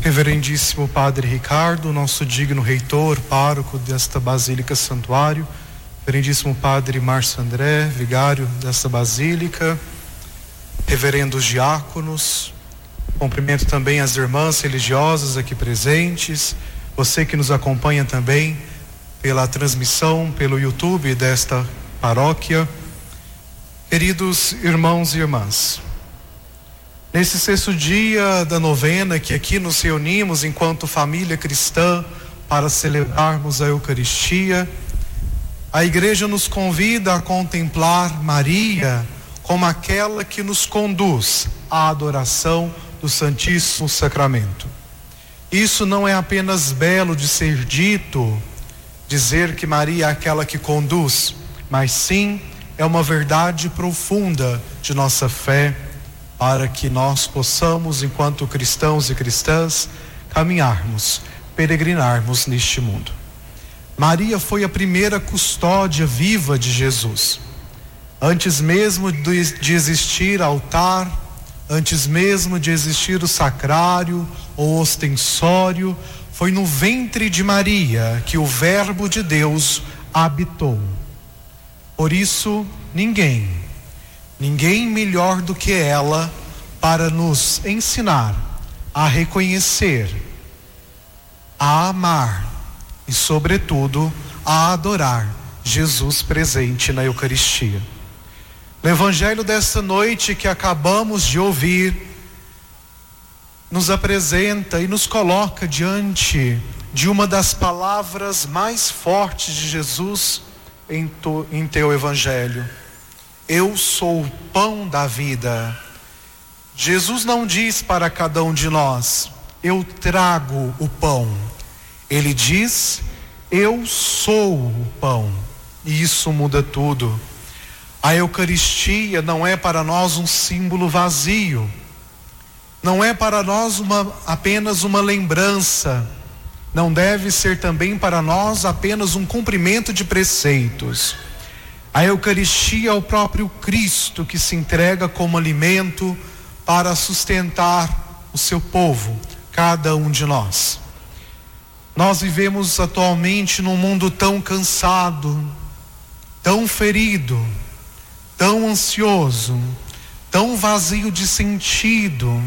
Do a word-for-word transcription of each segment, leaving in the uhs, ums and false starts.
Reverendíssimo Padre Ricardo, nosso digno reitor, pároco desta Basílica Santuário, Reverendíssimo Padre Márcio André, vigário desta Basílica, reverendos diáconos, cumprimento também as irmãs religiosas aqui presentes, você que nos acompanha também pela transmissão, pelo YouTube desta paróquia. Queridos irmãos e irmãs, nesse sexto dia da novena que aqui nos reunimos enquanto família cristã para celebrarmos a Eucaristia, a Igreja nos convida a contemplar Maria como aquela que nos conduz à adoração do Santíssimo Sacramento. Isso não é apenas belo de ser dito, dizer que Maria é aquela que conduz, mas sim é uma verdade profunda de nossa fé, para que nós possamos, enquanto cristãos e cristãs, caminharmos, peregrinarmos neste mundo. Maria foi a primeira custódia viva de Jesus. Antes mesmo de existir altar, antes mesmo de existir o sacrário ou ostensório, foi no ventre de Maria que o Verbo de Deus habitou. Por isso, ninguém, ninguém melhor do que ela para nos ensinar a reconhecer, a amar e, sobretudo, a adorar Jesus presente na Eucaristia. No Evangelho desta noite que acabamos de ouvir, nos apresenta e nos coloca diante de uma das palavras mais fortes de Jesus em, tu, em teu Evangelho. Eu sou o pão da vida. Jesus não diz para cada um de nós, eu trago o pão. Ele diz, eu sou o pão. E isso muda tudo. A Eucaristia não é para nós um símbolo vazio. Não é para nós uma, apenas uma lembrança. Não deve ser também para nós apenas um cumprimento de preceitos. A Eucaristia é o próprio Cristo que se entrega como alimento para sustentar o seu povo, cada um de nós. Nós vivemos atualmente num mundo tão cansado, tão ferido, tão ansioso, tão vazio de sentido,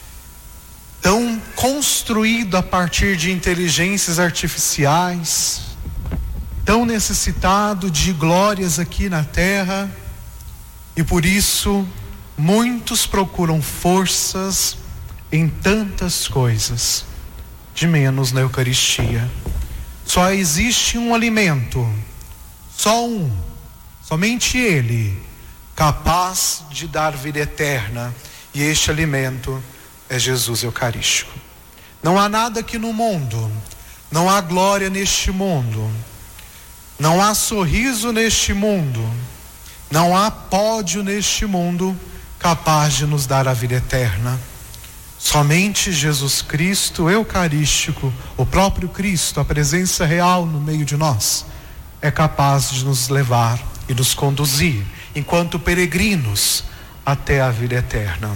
tão construído a partir de inteligências artificiais, tão necessitado de glórias aqui na terra, e por isso muitos procuram forças em tantas coisas, de menos na Eucaristia. Só existe um alimento, só um, somente Ele, capaz de dar vida eterna, e este alimento é Jesus Eucarístico. Não há nada aqui no mundo, não há glória neste mundo, não há sorriso neste mundo, não há pódio neste mundo capaz de nos dar a vida eterna. Somente Jesus Cristo Eucarístico, o próprio Cristo, a presença real no meio de nós, é capaz de nos levar e nos conduzir, enquanto peregrinos, até a vida eterna.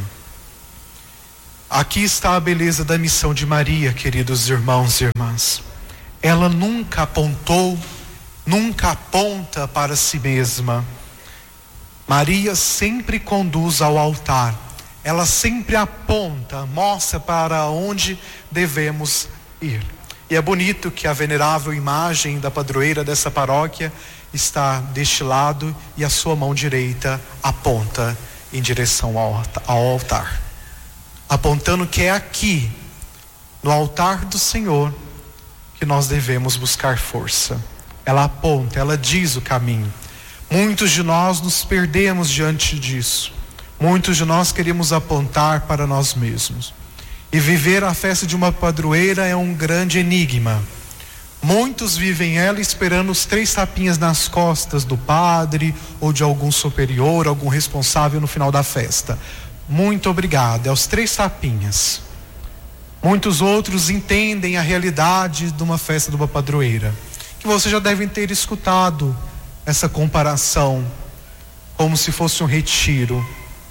Aqui está a beleza da missão de Maria, queridos irmãos e irmãs. Ela nunca apontou, nunca aponta para si mesma. Maria sempre conduz ao altar. Ela sempre aponta, mostra para onde devemos ir. E é bonito que a venerável imagem da padroeira dessa paróquia está deste lado e a sua mão direita aponta em direção ao altar, apontando que é aqui, no altar do Senhor, que nós devemos buscar força. Ela aponta, ela diz o caminho. Muitos de nós nos perdemos diante disso. Muitos de nós queremos apontar para nós mesmos. E viver a festa de uma padroeira é um grande enigma. Muitos vivem ela esperando os três tapinhas nas costas do padre ou de algum superior, algum responsável no final da festa. Muito obrigado, é os três tapinhas. Muitos outros entendem a realidade de uma festa de uma padroeira, que vocês já devem ter escutado essa comparação, como se fosse um retiro.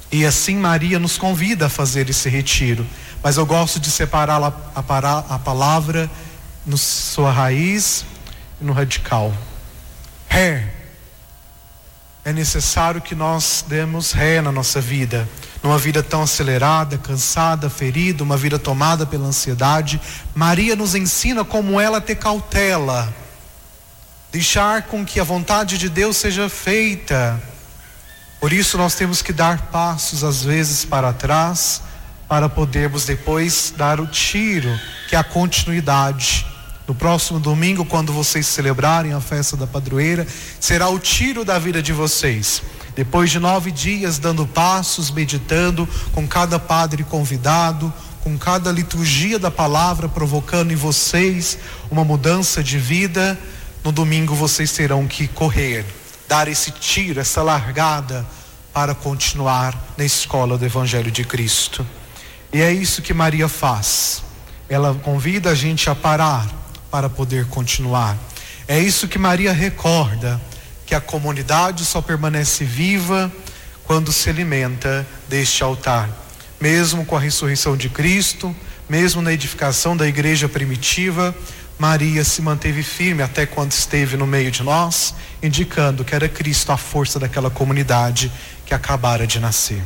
E assim Maria nos convida a fazer esse retiro. Mas eu gosto de separar a, a, a palavra na sua raiz e no radical. Ré. É necessário que nós demos ré na nossa vida. Numa vida tão acelerada, cansada, ferida, uma vida tomada pela ansiedade, Maria nos ensina como ela ter cautela. Deixar com que a vontade de Deus seja feita. Por isso nós temos que dar passos às vezes para trás, para podermos depois dar o tiro, que é a continuidade. No próximo domingo, quando vocês celebrarem a festa da padroeira, será o tiro da vida de vocês. Depois de nove dias dando passos, meditando, com cada padre convidado, com cada liturgia da palavra provocando em vocês uma mudança de vida, no domingo vocês terão que correr, dar esse tiro, essa largada para continuar na escola do Evangelho de Cristo. E é isso que Maria faz. Ela convida a gente a parar para poder continuar. É isso que Maria recorda, que a comunidade só permanece viva quando se alimenta deste altar. Mesmo com a ressurreição de Cristo, mesmo na edificação da igreja primitiva, Maria se manteve firme até quando esteve no meio de nós, indicando que era Cristo a força daquela comunidade que acabara de nascer.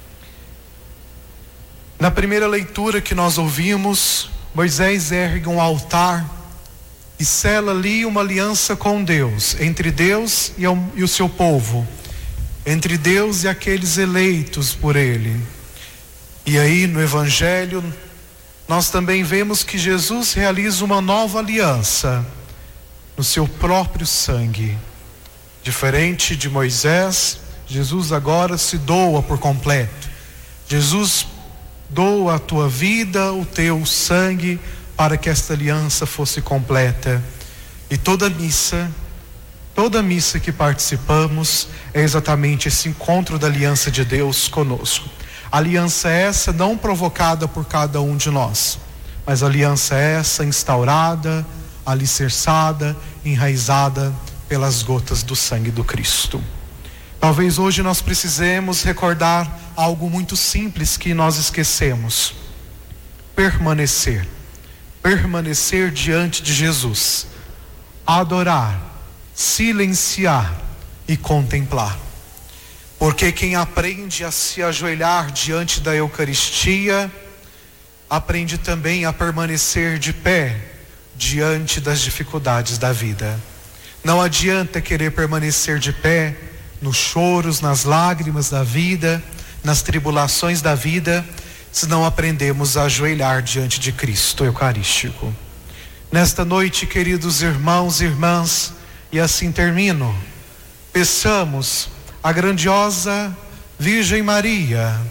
Na primeira leitura que nós ouvimos, Moisés ergue um altar e sela ali uma aliança com Deus, entre Deus e, ao, e o seu povo, entre Deus e aqueles eleitos por Ele. E aí no Evangelho nós também vemos que Jesus realiza uma nova aliança no seu próprio sangue. Diferente de Moisés, Jesus agora se doa por completo. Jesus doa a tua vida, o teu sangue, para que esta aliança fosse completa. E toda missa, toda missa que participamos é exatamente esse encontro da aliança de Deus conosco. Aliança essa não provocada por cada um de nós, mas aliança essa instaurada, alicerçada, enraizada pelas gotas do sangue do Cristo. Talvez hoje nós precisemos recordar algo muito simples que nós esquecemos: permanecer. Permanecer diante de Jesus, adorar, silenciar e contemplar. Porque quem aprende a se ajoelhar diante da Eucaristia, aprende também a permanecer de pé diante das dificuldades da vida. Não adianta querer permanecer de pé nos choros, nas lágrimas da vida, nas tribulações da vida, se não aprendemos a ajoelhar diante de Cristo Eucarístico. Nesta noite, queridos irmãos e irmãs, e assim termino, peçamos a grandiosa Virgem Maria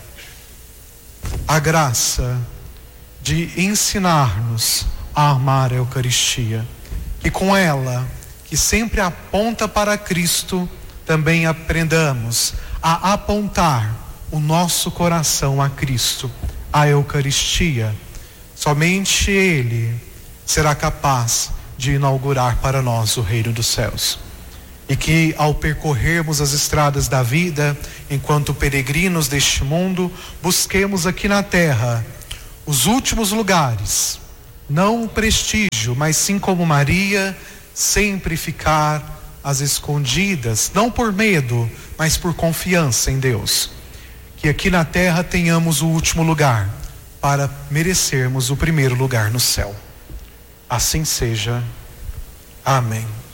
a graça de ensinar-nos a amar a Eucaristia, e com ela, que sempre aponta para Cristo, também aprendamos a apontar o nosso coração a Cristo, a Eucaristia. Somente Ele será capaz de inaugurar para nós o reino dos céus. E que ao percorrermos as estradas da vida, enquanto peregrinos deste mundo, busquemos aqui na terra os últimos lugares, não o prestígio, mas sim como Maria, sempre ficar às escondidas, não por medo, mas por confiança em Deus. Que aqui na terra tenhamos o último lugar, para merecermos o primeiro lugar no céu. Assim seja. Amém.